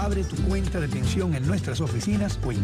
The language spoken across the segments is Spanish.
Abre tu cuenta de pensión en nuestras oficinas o en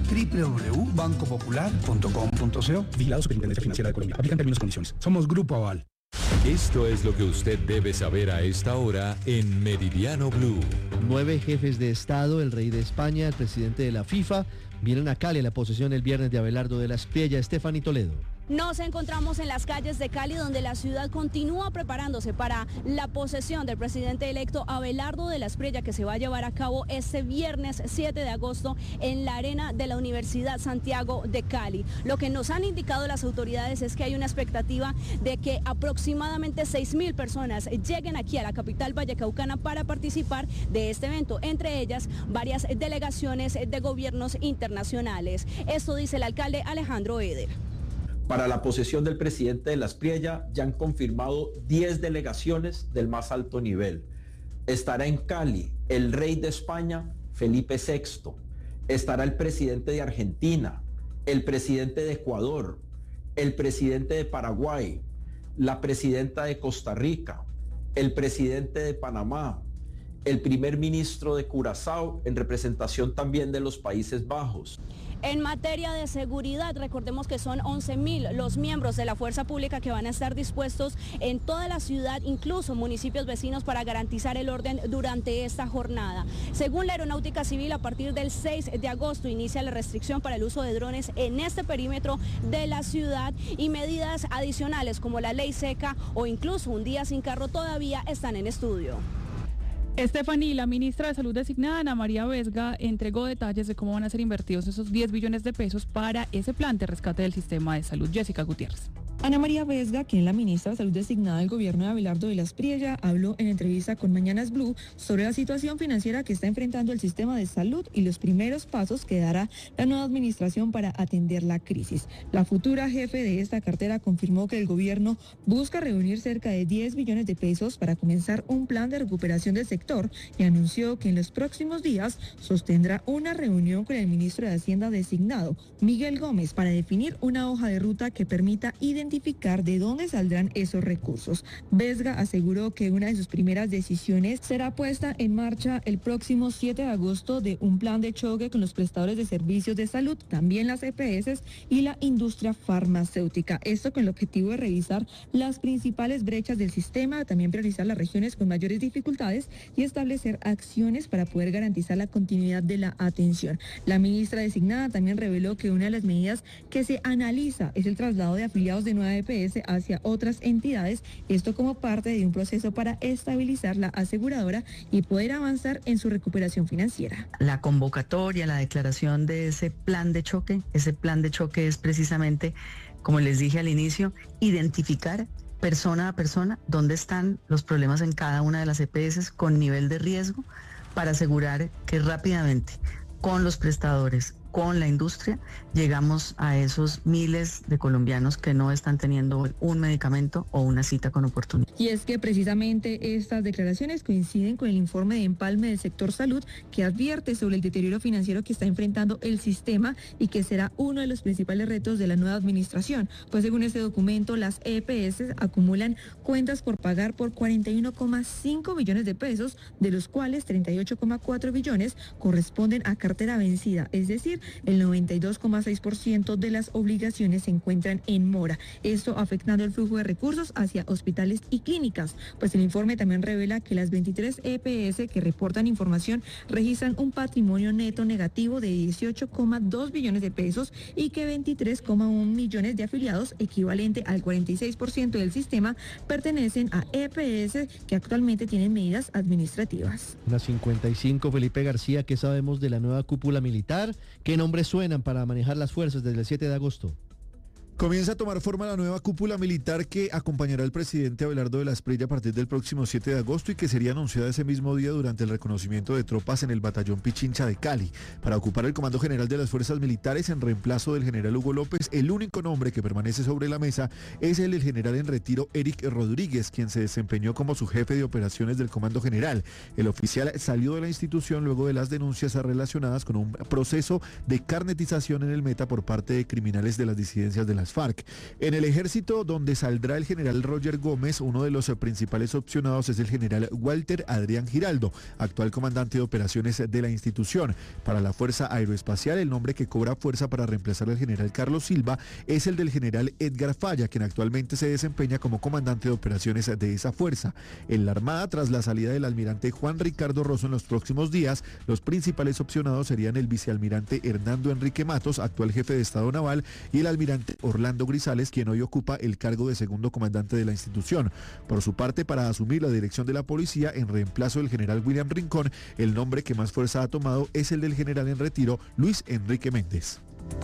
www.bancopopular.com.co. Vigilado Superintendencia Financiera de Colombia. Aplican términos y condiciones. Somos Grupo Aval. Esto es lo que usted debe saber a esta hora en Meridiano Blue. 9 jefes de Estado, el rey de España, el presidente de la FIFA, vienen a Cali a la posesión el viernes de Abelardo de la Espriella. Estefany Toledo. Nos encontramos en las calles de Cali, donde la ciudad continúa preparándose para la posesión del presidente electo Abelardo de la Espriella, que se va a llevar a cabo este viernes 7 de agosto en la arena de la Universidad Santiago de Cali. Lo que nos han indicado las autoridades es que hay una expectativa de que aproximadamente 6.000 personas lleguen aquí a la capital vallecaucana para participar de este evento, entre ellas varias delegaciones de gobiernos internacionales. Esto dice el alcalde Alejandro Eder. Para la posesión del presidente de la Espriella ya han confirmado 10 delegaciones del más alto nivel. Estará en Cali el rey de España, Felipe VI. Estará el presidente de Argentina, el presidente de Ecuador, el presidente de Paraguay, la presidenta de Costa Rica, el presidente de Panamá, el primer ministro de Curazao, en representación también de los Países Bajos. En materia de seguridad, recordemos que son 11.000 los miembros de la fuerza pública que van a estar dispuestos en toda la ciudad, incluso municipios vecinos, para garantizar el orden durante esta jornada. Según la Aeronáutica Civil, a partir del 6 de agosto inicia la restricción para el uso de drones en este perímetro de la ciudad, y medidas adicionales como la ley seca o incluso un día sin carro todavía están en estudio. Estefany, la ministra de Salud designada, Ana María Vesga, entregó detalles de cómo van a ser invertidos esos 10 billones de pesos para ese plan de rescate del sistema de salud. Jessica Gutiérrez. Ana María Vesga, quien es la ministra de Salud designada del gobierno de Abelardo de la Espriella, habló en entrevista con Mañanas Blue sobre la situación financiera que está enfrentando el sistema de salud y los primeros pasos que dará la nueva administración para atender la crisis. La futura jefe de esta cartera confirmó que el gobierno busca reunir cerca de 10 billones de pesos para comenzar un plan de recuperación del sector, y anunció que en los próximos días sostendrá una reunión con el ministro de Hacienda designado, Miguel Gómez, para definir una hoja de ruta que permita identificar de dónde saldrán esos recursos. Vesga aseguró que una de sus primeras decisiones será puesta en marcha el próximo 7 de agosto de un plan de choque con los prestadores de servicios de salud, también las EPS y la industria farmacéutica. Esto con el objetivo de revisar las principales brechas del sistema, también priorizar las regiones con mayores dificultades y establecer acciones para poder garantizar la continuidad de la atención. La ministra designada también reveló que una de las medidas que se analiza es el traslado de afiliados de nueva EPS hacia otras entidades, esto como parte de un proceso para estabilizar la aseguradora y poder avanzar en su recuperación financiera. La convocatoria, la declaración de ese plan de choque es precisamente, como les dije al inicio, identificar persona a persona dónde están los problemas en cada una de las EPS con nivel de riesgo, para asegurar que rápidamente con los prestadores, con la industria, llegamos a esos miles de colombianos que no están teniendo un medicamento o una cita con oportunidad. Y es que precisamente estas declaraciones coinciden con el informe de empalme del sector salud, que advierte sobre el deterioro financiero que está enfrentando el sistema y que será uno de los principales retos de la nueva administración. Pues según este documento, las EPS acumulan cuentas por pagar por 41,5 billones de pesos, de los cuales 38,4 billones corresponden a cartera vencida, es decir, el 92,6% de las obligaciones se encuentran en mora, esto afectando el flujo de recursos hacia hospitales y clínicas. Pues el informe también revela que las 23 EPS que reportan información registran un patrimonio neto negativo de 18,2 billones de pesos y que 23,1 millones de afiliados, equivalente al 46% del sistema, pertenecen a EPS que actualmente tienen medidas administrativas. Unas 55, Felipe García, ¿qué sabemos de la nueva cúpula militar? ¿Qué nombres suenan para manejar las fuerzas desde el 7 de agosto? Comienza a tomar forma la nueva cúpula militar que acompañará al presidente Abelardo de la Espriella a partir del próximo 7 de agosto y que sería anunciada ese mismo día durante el reconocimiento de tropas en el batallón Pichincha de Cali. Para ocupar el comando general de las fuerzas militares en reemplazo del general Hugo López, el único nombre que permanece sobre la mesa es el del general en retiro Eric Rodríguez, quien se desempeñó como su jefe de operaciones del comando general. El oficial salió de la institución luego de las denuncias relacionadas con un proceso de carnetización en el Meta por parte de criminales de las disidencias de la las FARC. En el ejército, donde saldrá el general Roger Gómez, uno de los principales opcionados es el general Walter Adrián Giraldo, actual comandante de operaciones de la institución. Para la Fuerza Aeroespacial, el nombre que cobra fuerza para reemplazar al general Carlos Silva es el del general Edgar Falla, quien actualmente se desempeña como comandante de operaciones de esa fuerza. En la Armada, tras la salida del almirante Juan Ricardo Rosso en los próximos días, los principales opcionados serían el vicealmirante Hernando Enrique Matos, actual jefe de Estado Naval, y el almirante Orlando Grisales, quien hoy ocupa el cargo de segundo comandante de la institución. Por su parte, para asumir la dirección de la policía en reemplazo del general William Rincón, el nombre que más fuerza ha tomado es el del general en retiro Luis Enrique Méndez.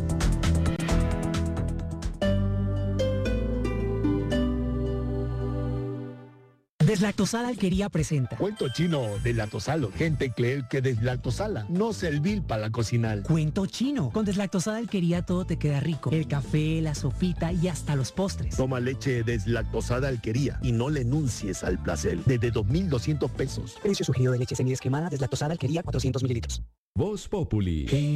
Deslactosada Alquería presenta Cuento chino deslactosalo. Gente cree que deslactosala no servir para cocinar. Cuento chino. Con Deslactosada Alquería todo te queda rico. El café, la sopita y hasta los postres. Toma leche deslactosada Alquería y no le enuncies al placer. Desde 2.200 pesos. Precio sugerido de leche semidescremada Deslactosada Alquería 400 mililitros. Voz Populi.